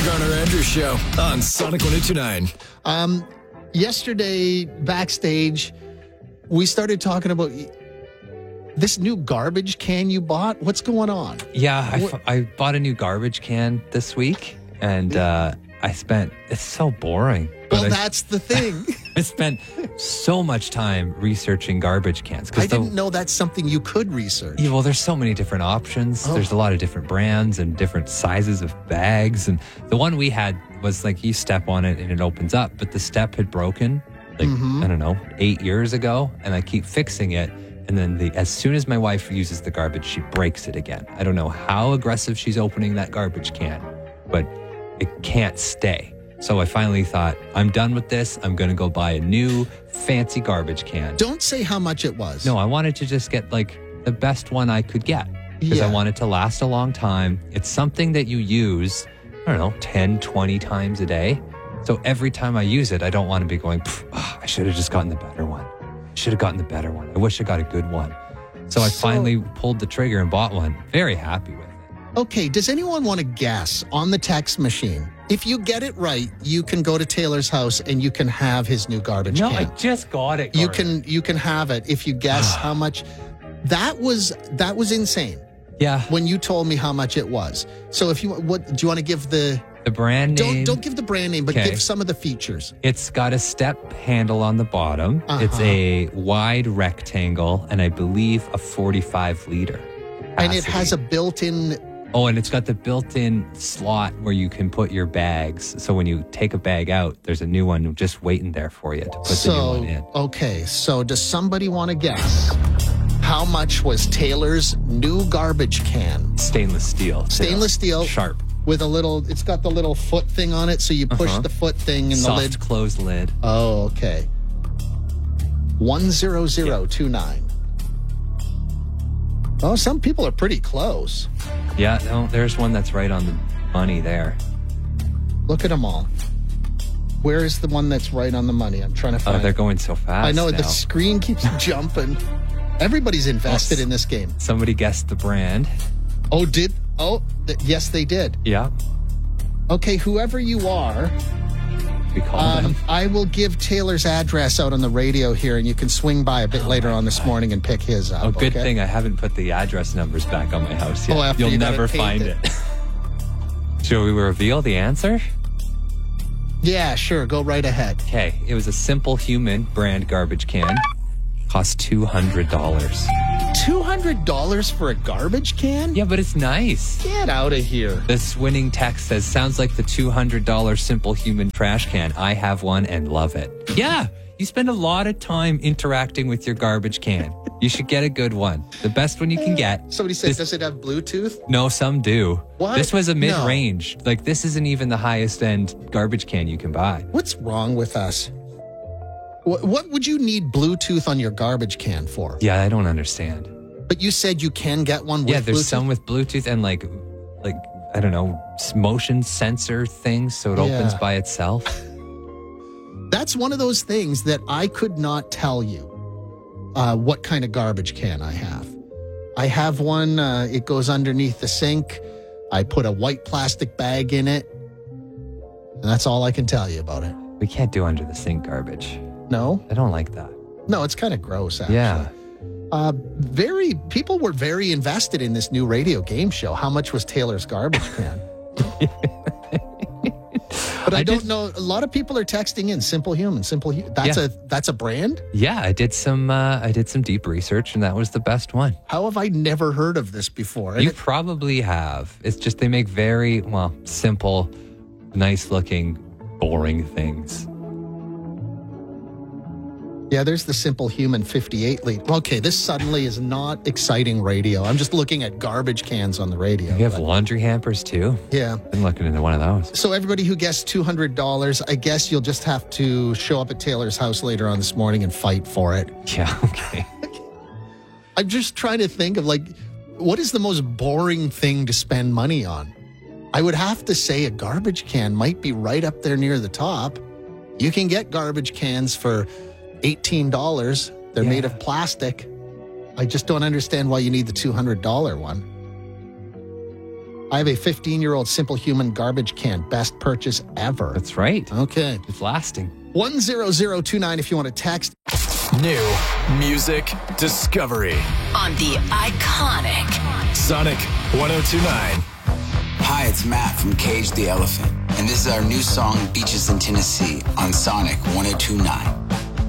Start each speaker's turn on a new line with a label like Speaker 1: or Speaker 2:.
Speaker 1: Garner Andrews Show on Sonic 102.9.
Speaker 2: Yesterday, backstage, we started talking about this new garbage can you bought. What's going on?
Speaker 3: Yeah, I bought a new garbage can this week, and it's so boring.
Speaker 2: Well, that's the thing.
Speaker 3: I spent so much time researching garbage cans.
Speaker 2: I didn't know that's something you could research.
Speaker 3: Yeah, well, there's so many different options. There's a lot of different brands and different sizes of bags. And the one we had was like you step on it and it opens up, but the step had broken I don't know, 8 years ago, and I keep fixing it. And then as soon as my wife uses the garbage, she breaks it again. I don't know how aggressive she's opening that garbage can, but it can't stay. So I finally thought, I'm done with this. I'm going to go buy a new fancy garbage can.
Speaker 2: Don't say how much it was.
Speaker 3: No, I wanted to just get like the best one I could get because I want it to last a long time. It's something that you use, 10, 20 times a day. So every time I use it, I don't want to be going, I should have just gotten the better one. I wish I got a good one. So I finally pulled the trigger and bought one. Very happy with it.
Speaker 2: Okay, does anyone want to guess on the text machine? If you get it right, you can go to Taylor's house and you can have his new garbage can.
Speaker 3: No, I just got it.
Speaker 2: You can have it if you guess how much. That was insane.
Speaker 3: Yeah.
Speaker 2: When you told me how much it was. So do you want to give the
Speaker 3: brand name?
Speaker 2: Don't give the brand name, but give some of the features.
Speaker 3: It's got a step handle on the bottom. It's a wide rectangle, and I believe a 45 liter capacity.
Speaker 2: And it has a built-in.
Speaker 3: Oh, and it's got the built-in slot where you can put your bags. So when you take a bag out, there's a new one just waiting there for you to put the new one in.
Speaker 2: Okay, so does somebody want to guess how much was Taylor's new garbage can?
Speaker 3: Stainless steel.
Speaker 2: Sharp. With it's got the little foot thing on it, so you push the foot thing and the lid.
Speaker 3: Soft closed lid.
Speaker 2: Oh, okay. 10029. Oh, some people are pretty close.
Speaker 3: Yeah, no, there's one that's right on the money there.
Speaker 2: Look at them all. Where is the one that's right on the money? I'm trying to find.
Speaker 3: Oh, they're going so fast.
Speaker 2: I know,
Speaker 3: now.
Speaker 2: The screen keeps jumping. Everybody's invested in this game.
Speaker 3: Somebody guessed the brand.
Speaker 2: Yes, they did.
Speaker 3: Yeah.
Speaker 2: Okay, whoever you are,
Speaker 3: we call them.
Speaker 2: I will give Taylor's address out on the radio here, and you can swing by a bit later on this morning and pick his up.
Speaker 3: Oh, good thing I haven't put the address numbers back on my house yet. You'll never find it. Shall we reveal the answer?
Speaker 2: Yeah, sure. Go right ahead.
Speaker 3: Okay. It was a Simple Human brand garbage can. Cost $200.
Speaker 2: $200 for a garbage can?
Speaker 3: Yeah, but it's nice.
Speaker 2: Get out of here.
Speaker 3: This winning text says, sounds like the $200 Simple Human trash can. I have one and love it. Yeah, you spend a lot of time interacting with your garbage can. You should get a good one. The best one you can get.
Speaker 2: Somebody said, does it have Bluetooth?
Speaker 3: No, some do.
Speaker 2: What?
Speaker 3: This was a mid-range. Like, this isn't even the highest end garbage can you can buy.
Speaker 2: What's wrong with us? What would you need Bluetooth on your garbage can for?
Speaker 3: Yeah, I don't understand.
Speaker 2: But you said you can get one with Bluetooth?
Speaker 3: Yeah, there's some with Bluetooth and like I don't know, motion sensor things so it opens by itself.
Speaker 2: That's one of those things that I could not tell you what kind of garbage can I have. I have one, it goes underneath the sink. I put a white plastic bag in it. And that's all I can tell you about it.
Speaker 3: We can't do under the sink garbage.
Speaker 2: No?
Speaker 3: I don't like that.
Speaker 2: No, it's kind of gross, actually.
Speaker 3: Yeah.
Speaker 2: People were very invested in this new radio game show. How much was Taylor's garbage can? But I don't know. A lot of people are texting in Simple Human. That's a brand?
Speaker 3: Yeah, I did some deep research and that was the best one.
Speaker 2: How have I never heard of this before?
Speaker 3: You probably have. It's just they make very, simple, nice looking, boring things.
Speaker 2: Yeah, there's the Simple Human 58 liter. Okay, this suddenly is not exciting radio. I'm just looking at garbage cans on the radio.
Speaker 3: You have laundry hampers too?
Speaker 2: Yeah.
Speaker 3: Been looking into one of those.
Speaker 2: So everybody who guessed $200, I guess you'll just have to show up at Taylor's house later on this morning and fight for it.
Speaker 3: Yeah, okay.
Speaker 2: I'm just trying to think of what is the most boring thing to spend money on? I would have to say a garbage can might be right up there near the top. You can get garbage cans for $18. They're made of plastic. I just don't understand why you need the $200 one. I have a 15-year-old Simple Human garbage can. Best purchase ever.
Speaker 3: That's right.
Speaker 2: Okay.
Speaker 3: It's lasting.
Speaker 2: 10029 if you want to text.
Speaker 1: New music discovery.
Speaker 4: On the iconic
Speaker 1: Sonic 1029.
Speaker 5: Hi, it's Matt from Cage the Elephant, and this is our new song, Beaches in Tennessee, on Sonic 1029.